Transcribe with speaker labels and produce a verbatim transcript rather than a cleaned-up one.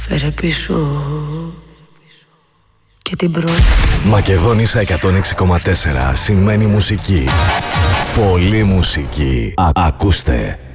Speaker 1: Φέρε πίσω και την πρώτη.
Speaker 2: Μακεδόνισσα εκατόν έξι κόμμα τέσσερα σημαίνει μουσική. Πολύ μουσική. Α, ακούστε.